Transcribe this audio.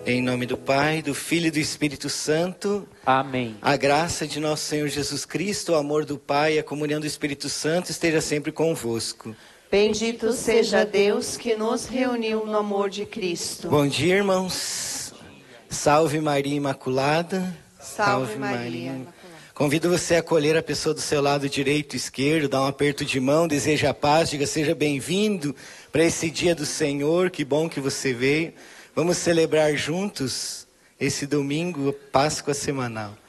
Em nome do Pai, do Filho e do Espírito Santo. Amém. A graça de nosso Senhor Jesus Cristo, o amor do Pai e a comunhão do Espírito Santo esteja sempre convosco. Bendito seja Deus que nos reuniu no amor de Cristo. Bom dia, irmãos. Salve Maria Imaculada. Salve Maria. Convido você a acolher a pessoa do seu lado direito e esquerdo, dar um aperto de mão, deseja a paz, diga seja bem-vindo para esse dia do Senhor, que bom que você veio. Vamos celebrar juntos esse domingo, Páscoa semanal.